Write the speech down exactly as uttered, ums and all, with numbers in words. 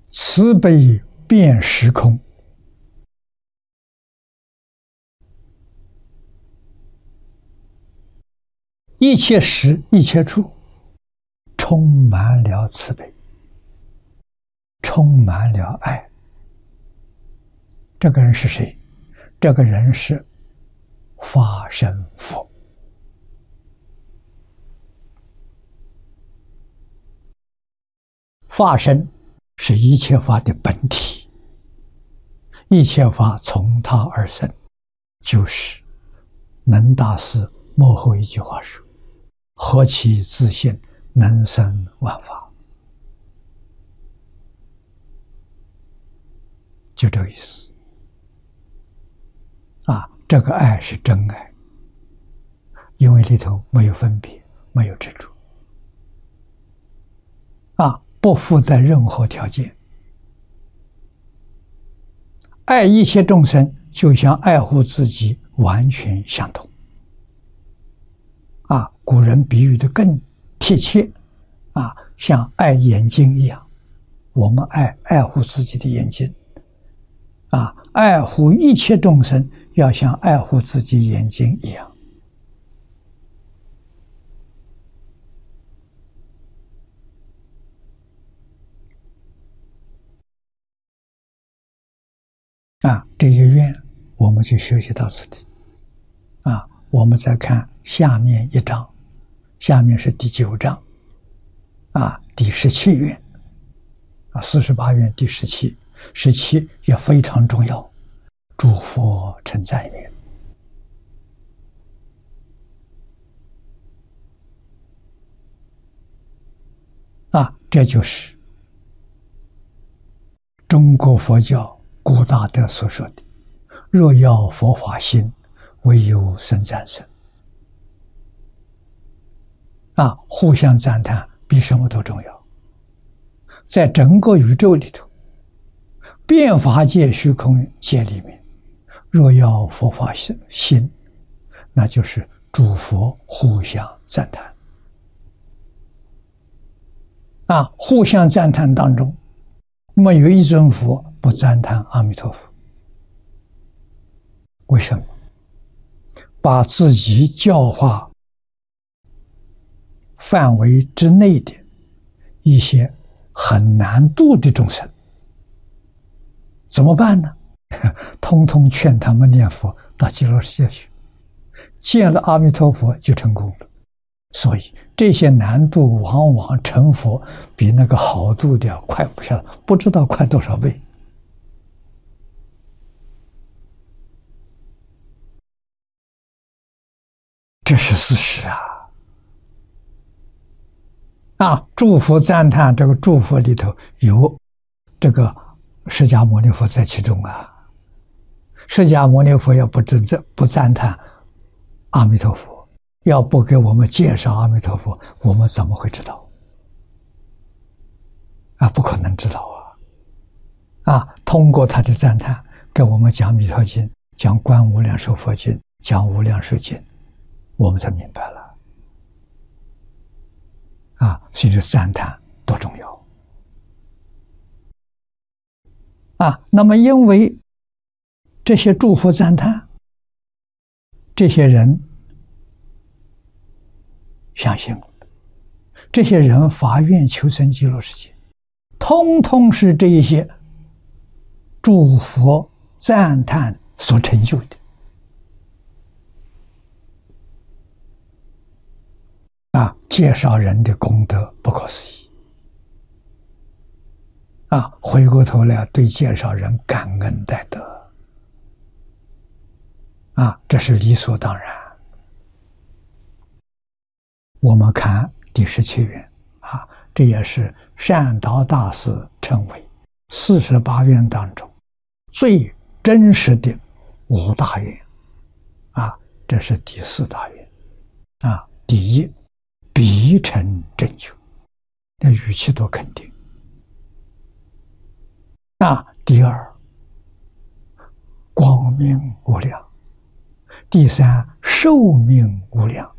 慈悲遍时空，一切时一切处充满了慈悲，充满了爱。这个人是谁？这个人是法身佛。法身是一切法的本体，一切法从他而生，就是能大师末后一句话说：何其自性，能生万法。就这个意思啊！这个爱是真爱，因为里头没有分别，没有执着啊，不附带任何条件。爱一切众生，就像爱护自己完全相同啊！古人比喻的更贴切啊，像爱眼睛一样，我们爱爱护自己的眼睛啊，爱护一切众生，要像爱护自己眼睛一样。啊，这些愿我们就学习到此地。啊，我们再看下面一章，下面是第九章，啊，第十七愿，啊，四十八愿第十七，十七也非常重要，诸佛称赞愿。啊，这就是中国佛教古大德所说的：若要佛法兴，唯有僧赞僧。啊，互相赞叹比什么都重要。在整个宇宙里头，变法界、虚空界里面，若要佛法兴，那就是诸佛互相赞叹。啊，互相赞叹当中，没有一尊佛不赞叹阿弥陀佛。为什么？把自己教化范围之内的一些很难度的众生，怎么办呢？通通劝他们念佛到极乐世界去，见了阿弥陀佛就成功了。所以这些难度往往成佛比那个好度的快不晓得不知道快多少倍。这是事实啊！啊，祝福赞叹，这个祝福里头有这个释迦牟尼佛在其中啊。释迦牟尼佛要不真正不赞叹阿弥陀佛，要不给我们介绍阿弥陀佛，我们怎么会知道？啊，不可能知道啊！啊，通过他的赞叹，给我们讲《弥陀经》，讲《观无量寿佛经》，讲《无量寿经》，我们才明白了。啊，所以这赞叹多重要啊！那么因为这些祝福赞叹，这些人相信了，这些人发愿求生极乐世界，通通是这一些祝福赞叹所成就的。啊，介绍人的功德不可思议啊！回过头来对介绍人感恩戴德啊，这是理所当然。我们看第十七愿啊，这也是善导大师称为四十八愿当中最真实的五大愿啊，这是第四大愿啊。第一，必成正觉，那语气多肯定啊！第二，光明无量；第三，寿命无量；